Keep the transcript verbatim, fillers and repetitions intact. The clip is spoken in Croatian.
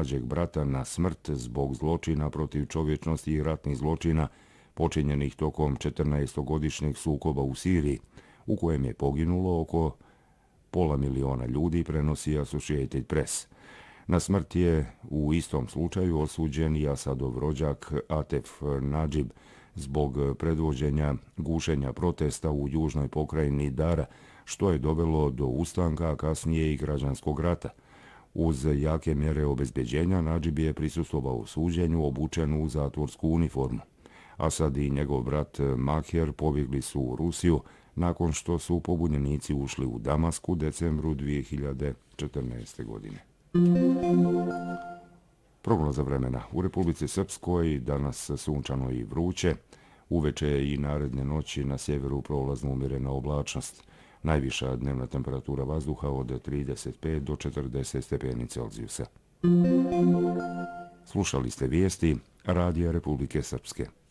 mlađeg brata na smrt zbog zločina protiv čovječnosti i ratnih zločina počinjenih tokom četrnaestogodišnjeg sukoba u Siriji, u kojem je poginulo oko pola miliona ljudi, prenosi Associated Press. Na smrt je u istom slučaju osuđen i Asadov rođak Atef Nadžib zbog predvođenja gušenja protesta u južnoj pokrajini Dara, što je dovelo do ustanka, a kasnije i građanskog rata. Uz jake mjere obezbeđenja, Nadžib je prisustvovao suđenju obučen u zatvorsku uniformu. Asad i njegov brat Maher pobjegli su u Rusiju nakon što su pobunjenici ušli u Damasku u decembru dvije hiljade četrnaeste. godine. Prognoza vremena. U Republici Srpskoj danas sunčano i vruće, uveče i naredne noći na sjeveru prolazno umjerena oblačnost. Najviša dnevna temperatura vazduha od trideset pet do četrdeset stepeni Celzijusa. Slušali ste vijesti Radija Republike Srpske.